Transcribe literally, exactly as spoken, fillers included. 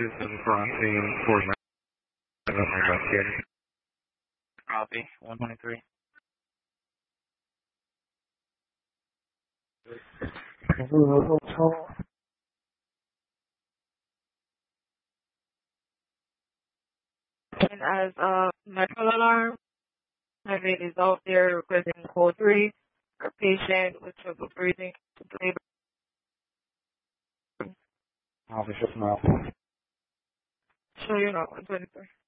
This is Crossing for investigating. Copy. one twenty-three. And as a medical alarm, I made result there requesting code three for patient with trouble breathing to labor. Officer Small. Show you not one twenty-three.